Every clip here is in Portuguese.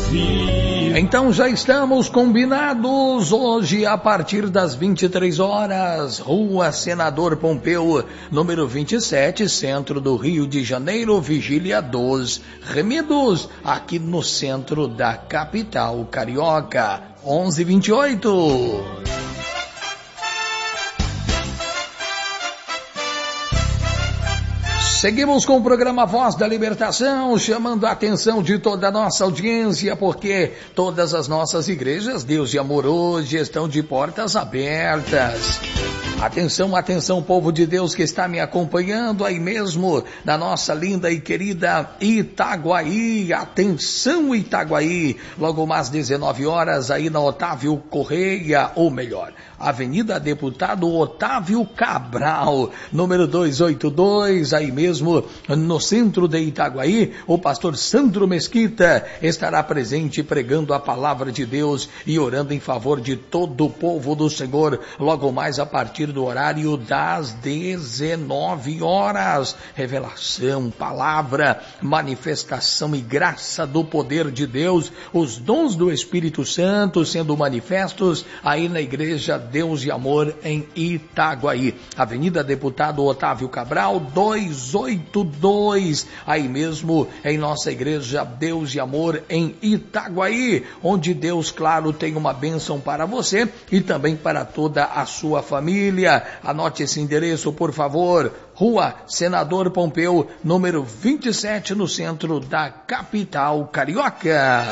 Então já estamos combinados hoje a partir das 23 horas, Rua Senador Pompeu, número 27, centro do Rio de Janeiro, vigília dos Remidos, aqui no centro da capital carioca, 11h28. Seguimos com o programa Voz da Libertação, chamando a atenção de toda a nossa audiência, porque todas as nossas igrejas, Deus e Amor hoje, estão de portas abertas. Atenção, atenção, povo de Deus que está me acompanhando aí mesmo na nossa linda e querida Itaguaí. Atenção, Itaguaí, logo mais 19 horas aí na Otávio Correia, ou melhor, Avenida Deputado Otávio Cabral, número 282, aí mesmo no centro de Itaguaí. O pastor Sandro Mesquita estará presente pregando a palavra de Deus e orando em favor de todo o povo do Senhor, logo mais a partir do horário das 19 horas. Revelação, palavra, manifestação e graça do poder de Deus, os dons do Espírito Santo sendo manifestos aí na igreja Deus e Amor em Itaguaí. Avenida Deputado Otávio Cabral, 282, aí mesmo em nossa igreja Deus e Amor em Itaguaí, onde Deus, claro, tem uma bênção para você e também para toda a sua família. Anote esse endereço, por favor. Rua Senador Pompeu, número 27, no centro da capital carioca.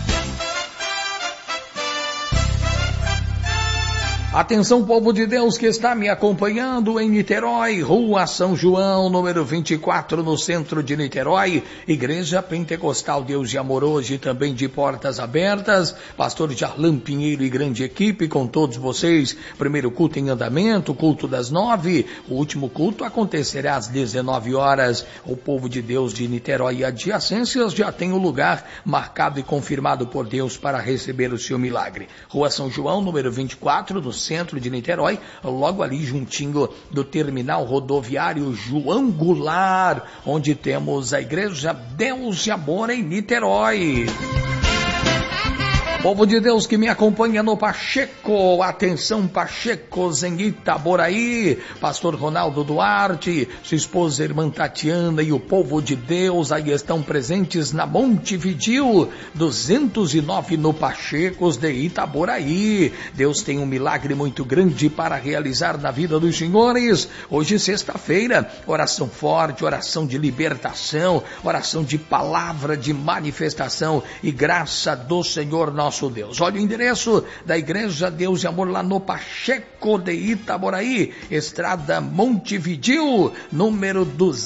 Atenção, povo de Deus que está me acompanhando em Niterói, Rua São João, número 24, no centro de Niterói, Igreja Pentecostal Deus e Amor hoje, também de portas abertas, pastor Jarlan Pinheiro e grande equipe com todos vocês. Primeiro culto em andamento, culto das 9, o último culto acontecerá às 19 horas. O povo de Deus de Niterói e adjacências já tem o lugar marcado e confirmado por Deus para receber o seu milagre. Rua São João, número 24, no centro de Niterói, logo ali juntinho do terminal rodoviário João Goulart, onde temos a igreja Deus e Amor em Niterói. Povo de Deus que me acompanha no Pacheco, atenção Pachecos em Itaboraí, pastor Ronaldo Duarte, sua esposa irmã Tatiana e o povo de Deus aí estão presentes na Montevidil, 209 no Pachecos de Itaboraí. Deus tem um milagre muito grande para realizar na vida dos senhores. Hoje sexta-feira, oração forte, oração de libertação, oração de palavra, de manifestação e graça do Senhor nosso Deus. Olha o endereço da igreja Deus e Amor lá no Pacheco de Itaboraí, Estrada Montevidil, número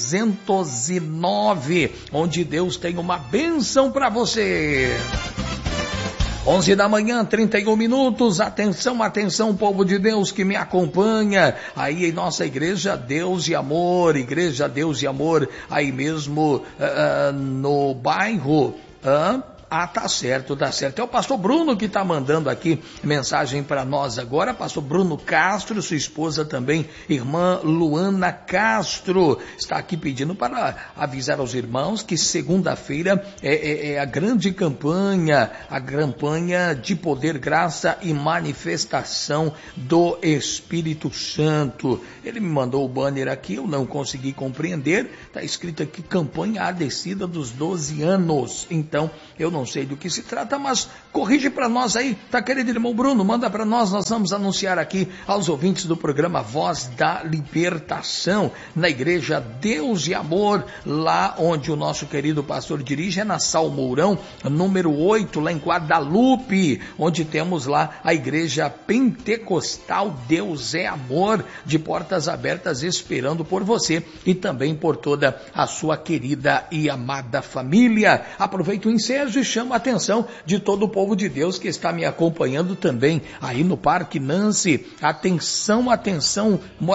209, onde Deus tem uma bênção para você. 11 da manhã, 31 minutos, atenção, atenção, povo de Deus que me acompanha, aí em nossa igreja Deus e Amor, igreja Deus e Amor, aí mesmo no bairro, tá certo, tá certo. É o pastor Bruno que está mandando aqui mensagem para nós agora, pastor Bruno Castro, sua esposa também, irmã Luana Castro, está aqui pedindo para avisar aos irmãos que segunda-feira é a grande campanha, a campanha de poder, graça e manifestação do Espírito Santo. Ele me mandou o banner aqui, eu não consegui compreender, está escrito aqui campanha A Descida dos 12 anos, então eu não sei do que se trata, mas corrige para nós aí, tá, querido irmão Bruno, manda para nós vamos anunciar aqui aos ouvintes do programa Voz da Libertação, na igreja Deus e Amor, lá onde o nosso querido pastor dirige, é na Salmourão, número 8, lá em Guadalupe, onde temos lá a igreja Pentecostal Deus é Amor, de portas abertas esperando por você e também por toda a sua querida e amada família. Aproveito o ensejo e chamo a atenção de todo o povo de Deus que está me acompanhando também aí no Parque Nancy. Atenção, atenção,